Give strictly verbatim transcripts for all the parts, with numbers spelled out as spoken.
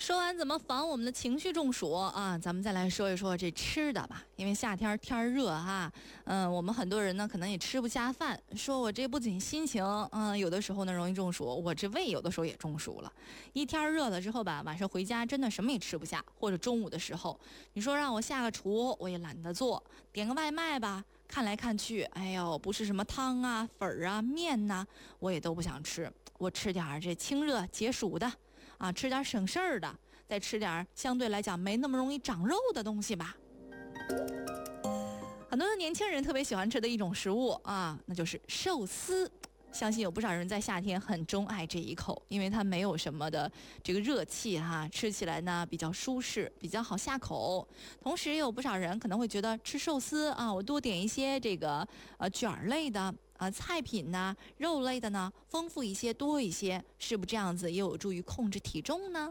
说完怎么防我们的情绪中暑啊，咱们再来说一说这吃的吧。因为夏天天热哈，嗯，我们很多人呢可能也吃不下饭，说我这不仅心情，嗯，有的时候呢容易中暑，我这胃有的时候也中暑了。一天热了之后吧，晚上回家真的什么也吃不下，或者中午的时候，你说让我下个厨，我也懒得做，点个外卖吧。看来看去，哎呦，不是什么汤啊、粉儿啊、面呐、啊，我也都不想吃。我吃点这清热解暑的，啊，吃点省事儿的，再吃点相对来讲没那么容易长肉的东西吧。很多的年轻人特别喜欢吃的一种食物啊，那就是寿司。相信有不少人在夏天很钟爱这一口，因为它没有什么的这个热气哈，吃起来呢比较舒适，比较好下口。同时也有不少人可能会觉得吃寿司啊，我多点一些这个呃卷类的啊菜品呢，肉类的呢，丰富一些多一些，是不是这样子也有助于控制体重呢？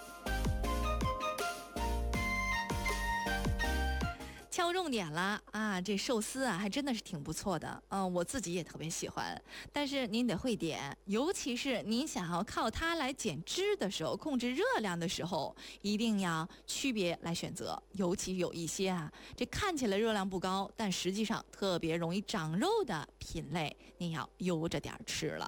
敲重点了啊！这寿司啊，还真的是挺不错的，嗯、呃，我自己也特别喜欢。但是您得会点，尤其是您想要靠它来减脂的时候，控制热量的时候，一定要区别来选择。尤其有一些啊，这看起来热量不高，但实际上特别容易长肉的品类，您要悠着点吃了。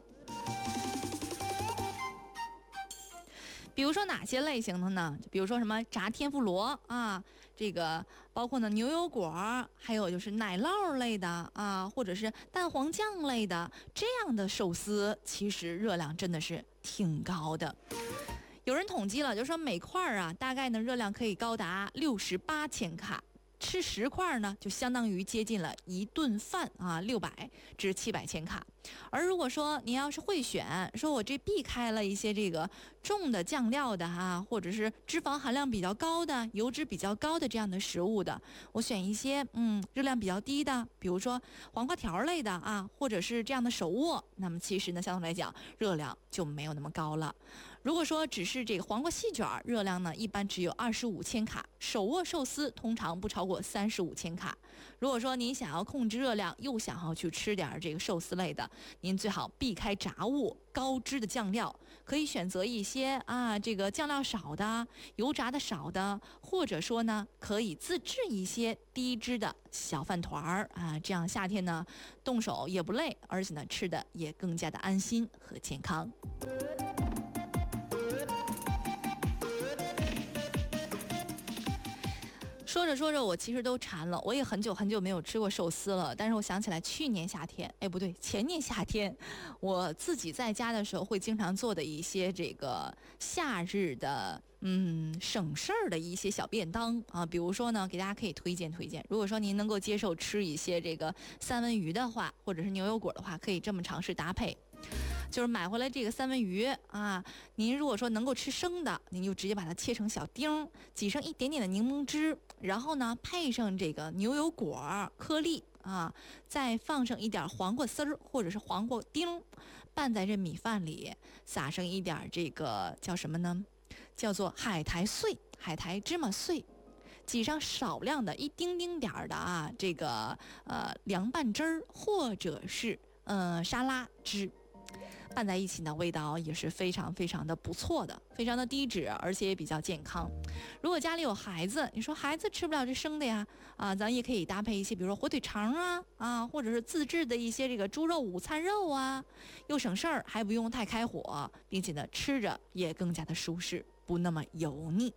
比如说哪些类型的呢？就比如说什么炸天妇罗啊，这个包括呢牛油果，还有就是奶酪类的啊，或者是蛋黄酱类的这样的寿司，其实热量真的是挺高的。有人统计了，就说每块啊，大概呢热量可以高达六十八千卡。吃十块呢，就相当于接近了一顿饭啊，六百至七百千卡。而如果说你要是会选，说我这避开了一些这个重的酱料的哈、啊，或者是脂肪含量比较高的、油脂比较高的这样的食物的，我选一些嗯热量比较低的，比如说黄瓜条类的啊，或者是这样的手握，那么其实呢，相对来讲热量就没有那么高了。如果说只是这个黄瓜细卷，热量呢一般只有二十五千卡，手握寿司通常不超过三十五千卡。如果说您想要控制热量，又想要去吃点这个寿司类的，您最好避开炸物、高脂的酱料，可以选择一些啊这个酱料少的、油炸的少的，或者说呢可以自制一些低脂的小饭团儿啊，这样夏天呢动手也不累，而且呢吃的也更加的安心和健康。说着说着，我其实都馋了。我也很久很久没有吃过寿司了。但是我想起来，去年夏天，哎，不对，前年夏天，我自己在家的时候会经常做的一些这个夏日的，嗯，省事儿的一些小便当啊。比如说呢，给大家可以推荐推荐。如果说您能够接受吃一些这个三文鱼的话，或者是牛油果的话，可以这么尝试搭配。就是买回来这个三文鱼啊，您如果说能够吃生的，您就直接把它切成小丁，挤上一点点的柠檬汁，然后呢配上这个牛油果颗粒啊，再放上一点黄瓜丝儿或者是黄瓜丁，拌在这米饭里，撒上一点这个叫什么呢？叫做海苔碎、海苔芝麻碎。挤上少量的一丁丁点儿的啊，这个呃凉拌汁儿或者是呃沙拉汁。拌在一起呢，味道也是非常非常的不错的，非常的低脂，而且也比较健康。如果家里有孩子，你说孩子吃不了这生的呀，啊，咱也可以搭配一些，比如说火腿肠啊，啊，或者是自制的一些这个猪肉午餐肉啊，又省事儿，还不用太开火，并且呢，吃着也更加的舒适，不那么油腻。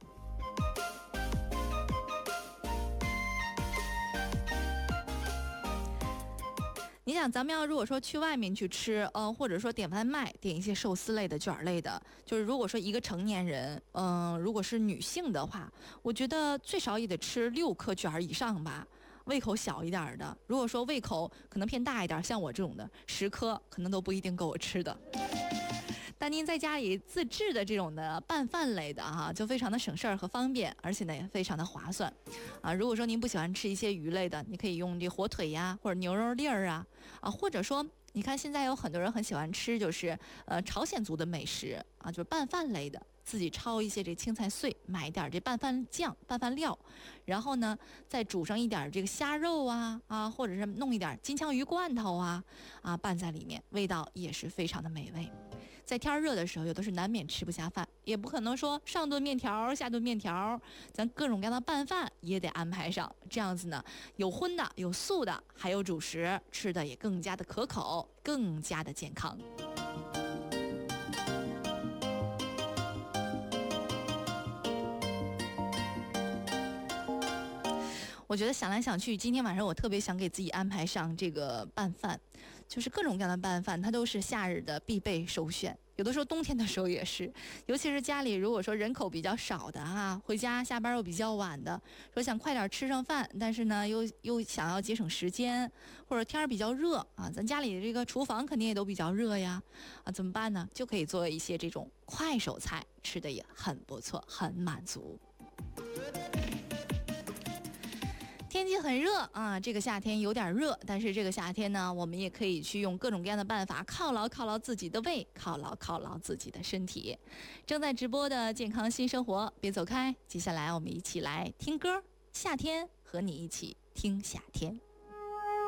你想，咱们要如果说去外面去吃，呃，或者说点外卖，点一些寿司类的、卷类的，就是如果说一个成年人，嗯、呃，如果是女性的话，我觉得最少也得吃六颗卷以上吧。胃口小一点的，如果说胃口可能偏大一点，像我这种的，十颗可能都不一定够我吃的。但您在家里自制的这种的拌饭类的哈、啊，就非常的省事儿和方便，而且呢也非常的划算啊。如果说您不喜欢吃一些鱼类的，你可以用这火腿呀，或者牛肉粒儿啊啊，或者说你看现在有很多人很喜欢吃，就是呃朝鲜族的美食啊，就是拌饭类的。自己焯一些这青菜碎，买一点这拌饭酱、拌饭料，然后呢，再煮上一点这个虾肉啊啊，或者是弄一点金枪鱼罐头啊啊，拌在里面，味道也是非常的美味。 在天热的时候，有的是难免吃不下饭，也不可能说上顿面条下顿面条，咱各种各样的拌饭也得安排上。这样子呢，有荤的，有素的，还有主食，吃的也更加的可口，更加的健康。我觉得想来想去，今天晚上我特别想给自己安排上这个拌饭，就是各种各样的拌饭，它都是夏日的必备首选。有的时候冬天的时候也是，尤其是家里如果说人口比较少的啊，回家下班又比较晚的，说想快点吃上饭，但是呢又又想要节省时间，或者天儿比较热啊，咱家里这个厨房肯定也都比较热呀，啊怎么办呢？就可以做一些这种快手菜，吃的也很不错，很满足。天气很热啊，这个夏天有点热，但是这个夏天呢，我们也可以去用各种各样的办法犒劳犒劳自己的胃，犒劳犒劳自己的身体。正在直播的健康新生活，别走开，接下来我们一起来听歌，夏天和你一起听夏天。